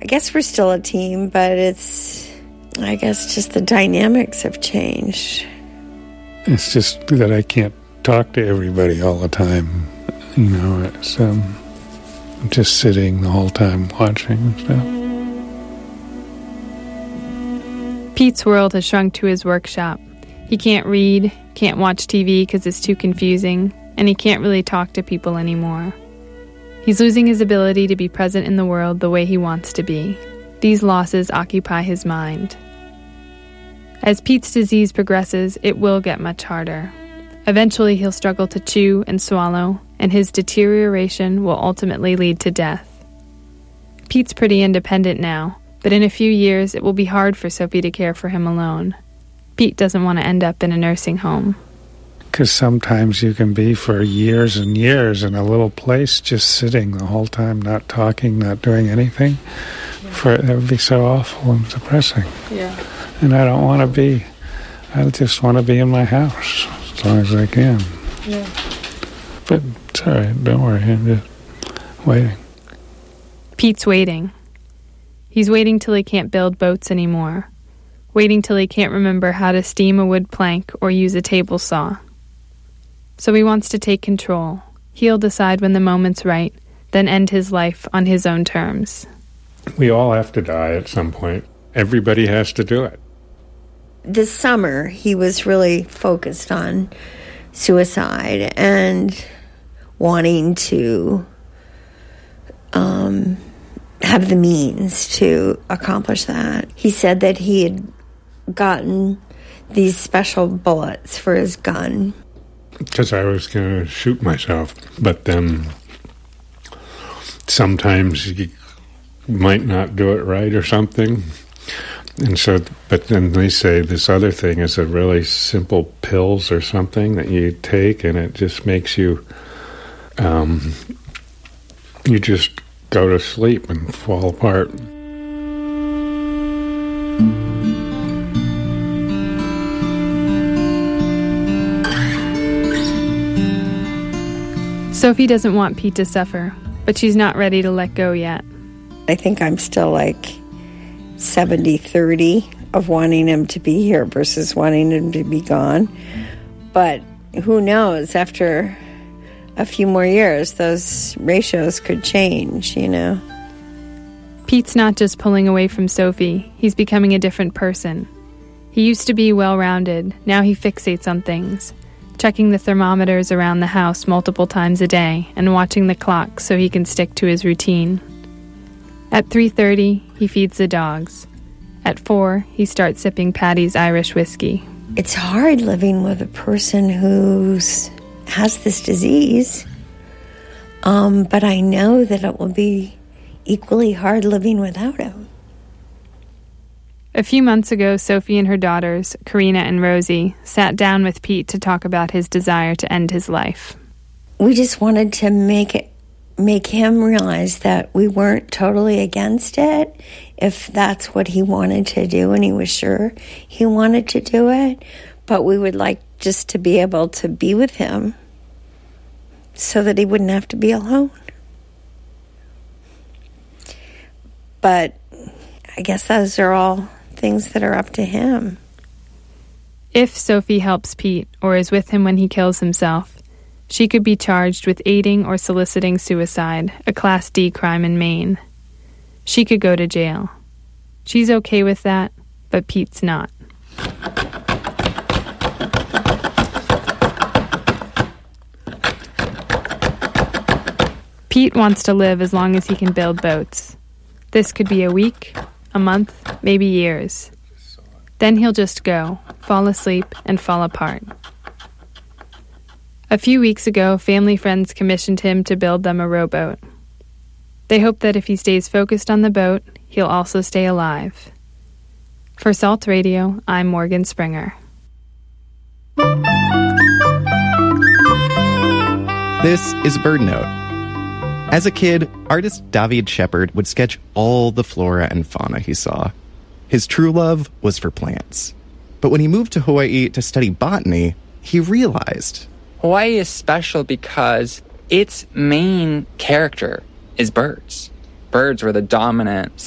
guess we're still a team, but I guess just the dynamics have changed. It's just that I can't talk to everybody all the time. It's just sitting the whole time watching and stuff. Pete's world has shrunk to his workshop. He can't read, can't watch TV because it's too confusing, and he can't really talk to people anymore. He's losing his ability to be present in the world the way he wants to be. These losses occupy his mind. As Pete's disease progresses, it will get much harder. Eventually, he'll struggle to chew and swallow, and his deterioration will ultimately lead to death. Pete's pretty independent now, but in a few years, it will be hard for Sophie to care for him alone. Pete doesn't want to end up in a nursing home. Because sometimes you can be for years and years in a little place just sitting the whole time, not talking, not doing anything. That would be so awful and depressing. Yeah. And I don't want to be. I just want to be in my house as long as I can. Yeah. But it's all right. Don't worry. I'm just waiting. Pete's waiting. He's waiting till he can't build boats anymore. Waiting till he can't remember how to steam a wood plank or use a table saw. So he wants to take control. He'll decide when the moment's right, then end his life on his own terms. We all have to die at some point. Everybody has to do it. This summer, he was really focused on suicide and wanting to have the means to accomplish that. He said that he had gotten these special bullets for his gun. Because I was going to shoot myself. But then sometimes you might not do it right or something. And so, but then they say this other thing is a really simple pills or something that you take, and it just makes you, you just go to sleep and fall apart. Sophie doesn't want Pete to suffer, but she's not ready to let go yet. I think I'm still like 70-30 of wanting him to be here versus wanting him to be gone. But who knows, after a few more years, those ratios could change, Pete's not just pulling away from Sophie, he's becoming a different person. He used to be well-rounded, now he fixates on things, checking the thermometers around the house multiple times a day and watching the clock so he can stick to his routine. At 3:30, he feeds the dogs. At 4, he starts sipping Patty's Irish whiskey. It's hard living with a person who has this disease, but I know that it will be equally hard living without him. A few months ago, Sophie and her daughters, Karina and Rosie, sat down with Pete to talk about his desire to end his life. We just wanted to make him realize that we weren't totally against it if that's what he wanted to do and he was sure he wanted to do it, but we would like just to be able to be with him so that he wouldn't have to be alone. But I guess those are all things that are up to him. If Sophie helps Pete or is with him when he kills himself, she could be charged with aiding or soliciting suicide, a Class D crime in Maine. She could go to jail. She's okay with that, but Pete's not. Pete wants to live as long as he can build boats. This could be a week, a month, maybe years. Then he'll just go, fall asleep, and fall apart. A few weeks ago, family friends commissioned him to build them a rowboat. They hope that if he stays focused on the boat, he'll also stay alive. For Salt Radio, I'm Morgan Springer. This is Bird Note. As a kid, artist David Shepard would sketch all the flora and fauna he saw. His true love was for plants. But when he moved to Hawaii to study botany, he realized Hawaii is special because its main character is birds. Birds were the dominant